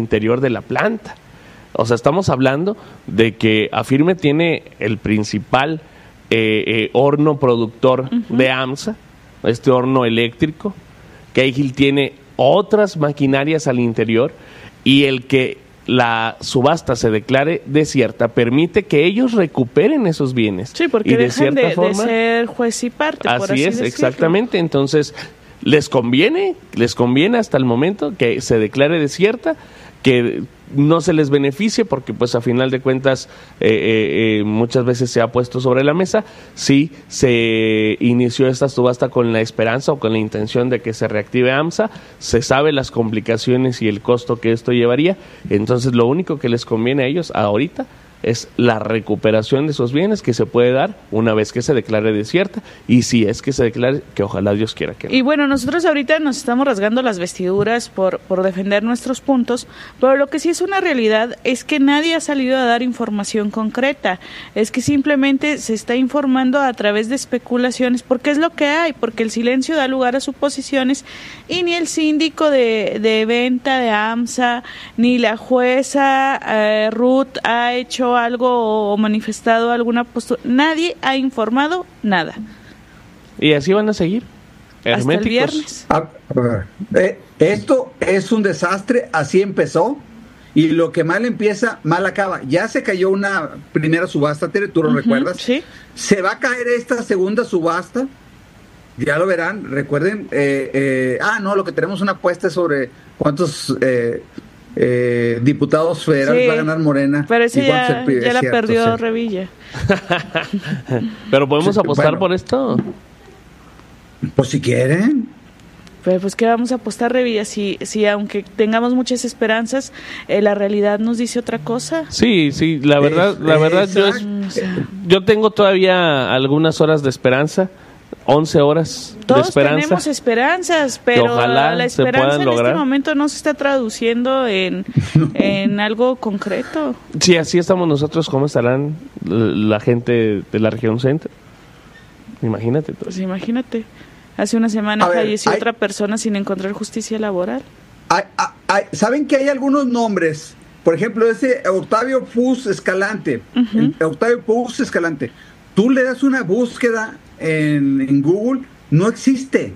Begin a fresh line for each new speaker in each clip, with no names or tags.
interior de la planta. O sea, estamos hablando de que Afirme tiene el principal horno productor de AMSA, este horno eléctrico. Cahill tiene otras maquinarias al interior, y el que la subasta se declare desierta permite que ellos recuperen esos bienes.
Sí, porque
y
dejan de ser juez y parte, por así decirlo.
Exactamente. Entonces, les conviene hasta el momento que se declare desierta, que no se les beneficie, porque pues a final de cuentas muchas veces se ha puesto sobre la mesa. Sí, se inició esta subasta con la esperanza o con la intención de que se reactive AMSA. Se sabe las complicaciones y el costo que esto llevaría. Entonces lo único que les conviene a ellos ahorita es la recuperación de esos bienes, que se puede dar una vez que se declare desierta, y si es que se declare, que ojalá Dios quiera que no.
Y bueno, nosotros ahorita nos estamos rasgando las vestiduras por defender nuestros puntos, pero lo que sí es una realidad es que nadie ha salido a dar información concreta, es que simplemente se está informando a través de especulaciones, porque es lo que hay, porque el silencio da lugar a suposiciones, y ni el síndico de venta de AMSA, ni la jueza Ruth ha hecho algo o manifestado alguna postura. Nadie ha informado nada.
Y así van a seguir,
herméticos. Hasta el viernes.
Esto es un desastre, así empezó, y lo que mal empieza, mal acaba. Ya se cayó una primera subasta, Tere, tú lo recuerdas.
Sí.
Se va a caer esta segunda subasta, ya lo verán, recuerden. Lo que tenemos una apuesta sobre cuántos diputados federales va a ganar Morena.
Pero ese ya la perdió Revilla.
Pero podemos apostar por esto.
Pues si quieren.
Pero pues ¿qué vamos a apostar, Revilla? Si aunque tengamos muchas esperanzas, la realidad nos dice otra cosa. Sí,
la verdad yo tengo todavía algunas horas de esperanza. 11 horas
Todos
de esperanza.
Tenemos esperanzas, pero la esperanza en este momento no se está traduciendo en algo concreto.
Sí, así estamos nosotros. ¿Cómo estarán la gente de la región centro? Imagínate.
Pues imagínate. Hace una semana falleció otra persona sin encontrar justicia laboral.
¿Saben que hay algunos nombres? Por ejemplo, ese Octavio Puz Escalante. Octavio Puz Escalante. Tú le das una búsqueda en Google, no existe,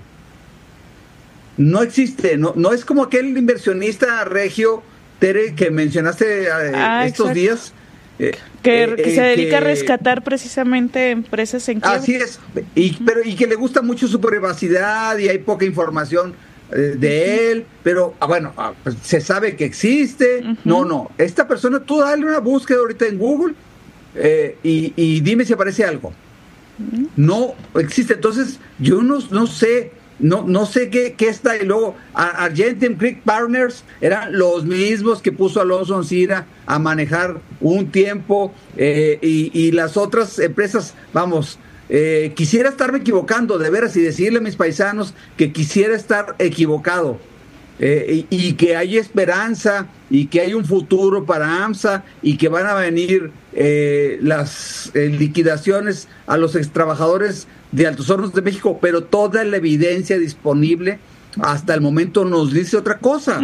no es como aquel inversionista regio, Tere, que mencionaste estos días,
que se dedica a rescatar precisamente empresas en quiebra.
Así es, y que le gusta mucho su privacidad y hay poca información de él, pero pues se sabe que existe. No, esta persona, tú dale una búsqueda ahorita en Google y dime si aparece algo. No existe. Entonces yo no sé qué está. Y luego Argentine Creek Partners eran los mismos que puso Alonso Ancira a manejar un tiempo, y las otras empresas, quisiera estarme equivocando de veras y decirle a mis paisanos que quisiera estar equivocado, y que hay esperanza y que hay un futuro para AMSA y que van a venir las liquidaciones a los extrabajadores de Altos Hornos de México, pero toda la evidencia disponible hasta el momento nos dice otra cosa.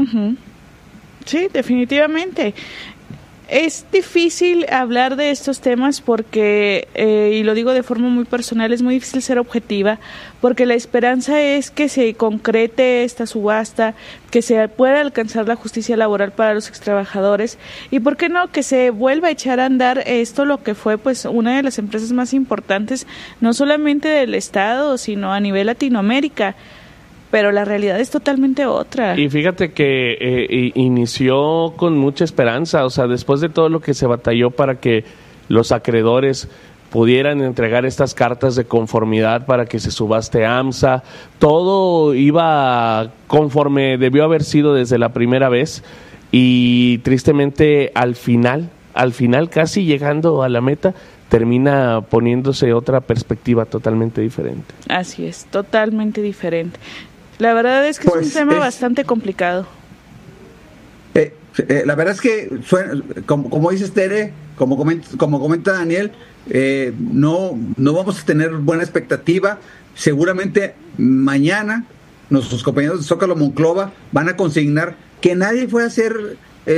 Sí, definitivamente. Es difícil hablar de estos temas porque, y lo digo de forma muy personal, es muy difícil ser objetiva, porque la esperanza es que se concrete esta subasta, que se pueda alcanzar la justicia laboral para los extrabajadores, y por qué no, que se vuelva a echar a andar esto, lo que fue pues una de las empresas más importantes, no solamente del Estado, sino a nivel Latinoamérica. Pero la realidad es totalmente otra.
Y fíjate que inició con mucha esperanza, o sea, después de todo lo que se batalló para que los acreedores pudieran entregar estas cartas de conformidad para que se subaste AMSA, todo iba conforme debió haber sido desde la primera vez, y tristemente al final casi llegando a la meta, termina poniéndose otra perspectiva totalmente diferente.
Así es, totalmente diferente. La verdad es que es un tema bastante complicado.
La verdad es que, como dices, Tere, como comenta Daniel, no vamos a tener buena expectativa. Seguramente mañana nuestros compañeros de Zócalo Monclova van a consignar que nadie fue a hacer